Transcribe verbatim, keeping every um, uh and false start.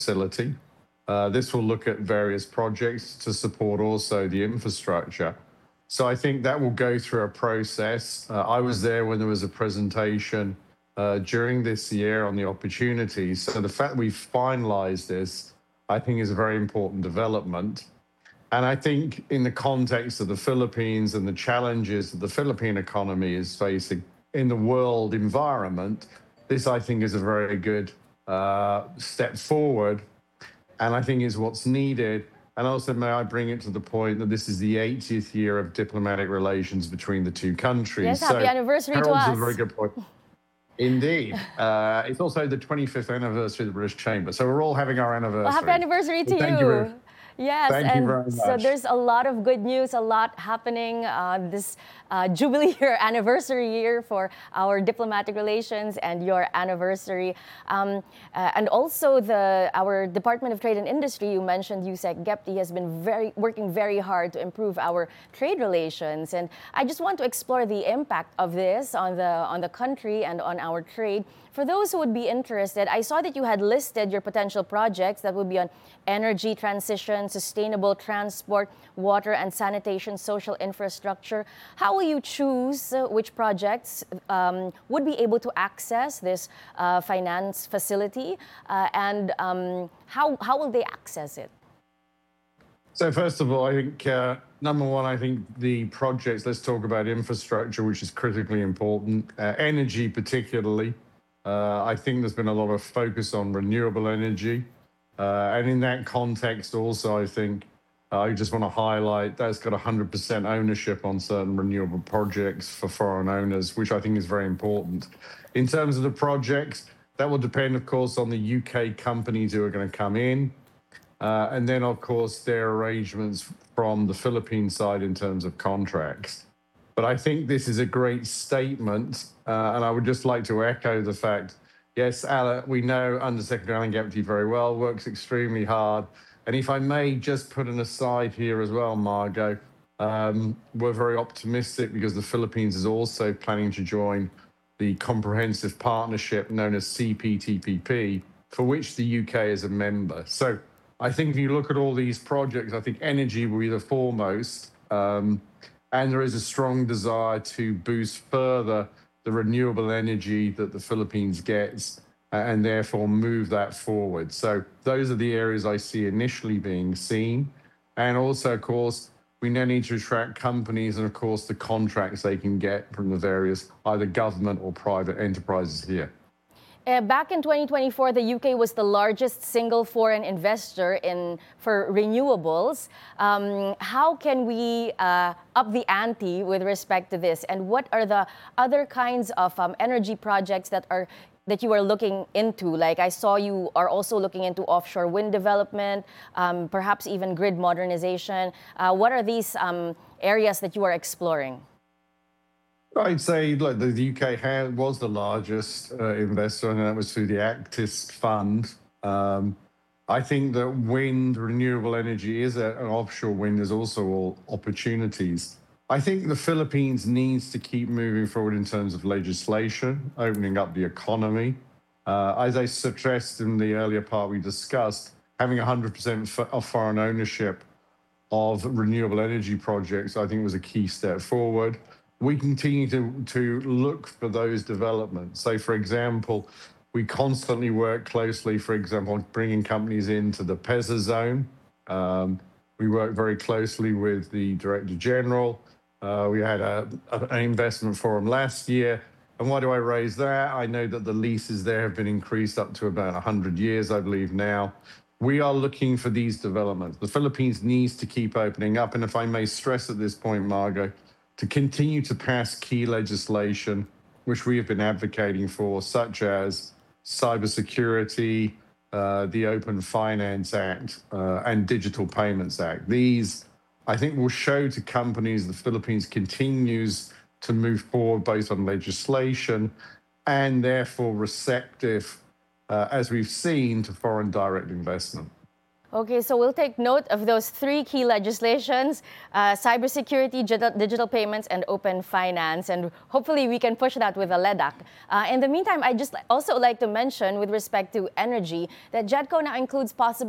facility. Uh, this will look at various projects to support also the infrastructure. So I think that will go through a process. Uh, I was there when there was a presentation uh, during this year on the opportunities. So the fact we've finalized this, I think, is a very important development. And I think in the context of the Philippines and the challenges that the Philippine economy is facing in the world environment, this, I think, is a very good uh, step forward. And I think is what's needed. And also, may I bring it to the point that this is the eightieth year of diplomatic relations between the two countries. Yes, happy so anniversary to Harold's us. a very good point. Indeed. Uh, it's also the twenty-fifth anniversary of the British Chamber. So we're all having our anniversary. Well, happy anniversary to Well, thank you. you very, Yes, thank and you very much. so there's a lot of good news, a lot happening uh, this uh, Jubilee year, anniversary year for our diplomatic relations and your anniversary. Um, uh, and also the our Department of Trade and Industry, you mentioned, Yusek Gepti, has been very working very hard to improve our trade relations. And I just want to explore the impact of this on the on the country and on our trade. For those who would be interested, I saw that you had listed your potential projects that would be on energy transition, sustainable transport, water and sanitation, social infrastructure. How will you choose uh, which projects um, would be able to access this uh, finance facility uh, and um, how, how will they access it? So first of all, I think, uh, number one, I think the projects, let's talk about infrastructure, which is critically important, uh, energy particularly. Uh, I think there's been a lot of focus on renewable energy. Uh, and in that context also, I think uh, I just want to highlight that's got one hundred percent ownership on certain renewable projects for foreign owners, which I think is very important. In terms of the projects, that will depend, of course, on the U K companies who are going to come in. Uh, and then, of course, their arrangements from the Philippine side in terms of contracts. But I think this is a great statement, uh, and I would just like to echo the fact, yes, Alan, we know Undersecretary Alan Gepti very well, works extremely hard. And if I may just put an aside here as well, Margot, um, we're very optimistic because the Philippines is also planning to join the comprehensive partnership known as C P T P P, for which the U K is a member. So I think if you look at all these projects, I think energy will be the foremost. Um, And there is a strong desire to boost further the renewable energy that the Philippines gets and therefore move that forward. So those are the areas I see initially being seen. And also, of course, we now need to attract companies and, of course, the contracts they can get from the various either government or private enterprises here. Uh, back in twenty twenty-four, the U K was the largest single foreign investor in for renewables. Um, how can we uh, up the ante with respect to this? And what are the other kinds of um, energy projects that are that you are looking into? Like I saw you are also looking into offshore wind development, um, perhaps even grid modernization. Uh, what are these um, areas that you are exploring? I'd say, look, the U K had, was the largest uh, investor, and that was through the Actis Fund. Um, I think that wind, renewable energy is a, an offshore wind is also all opportunities. I think the Philippines needs to keep moving forward in terms of legislation, opening up the economy. Uh, as I stressed in the earlier part we discussed, having one hundred percent of foreign ownership of renewable energy projects, I think was a key step forward. We continue to, to look for those developments. So, for example, we constantly work closely, for example, bringing companies into the PEZA zone. Um, we work very closely with the Director General. Uh, we had a, a, an investment forum last year. And why do I raise that? I know that the leases there have been increased up to about one hundred years, I believe now. We are looking for these developments. The Philippines needs to keep opening up. And if I may stress at this point, Margot, to continue to pass key legislation, which we have been advocating for, such as cybersecurity, uh, the Open Finance Act, uh, and Digital Payments Act. These, I think, will show to companies the Philippines continues to move forward based on legislation and therefore receptive, uh, as we've seen, to foreign direct investment. Okay, so we'll take note of those three key legislations, uh, cybersecurity, digital, digital payments, and open finance. And hopefully we can push that with a LEDAC. Uh, in the meantime, I'd just also like to mention with respect to energy that JETCO now includes possible